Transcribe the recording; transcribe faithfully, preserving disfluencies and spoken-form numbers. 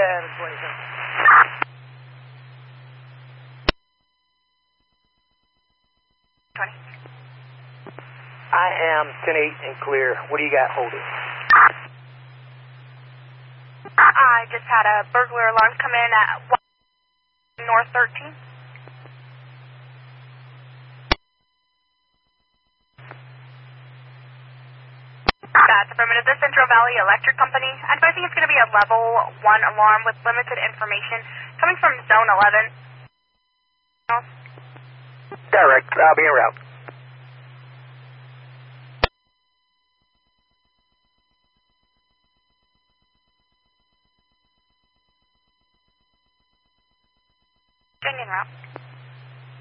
seven twenty-seven. twenty. I am ten eight and clear. What do you got holding? I just had a burglar alarm come in at North thirteen. That's affirmative. The Central Valley Electric Company. Advising it's going to be a level one alarm with limited information coming from zone eleven. Direct. I'll be en route. Staying en route.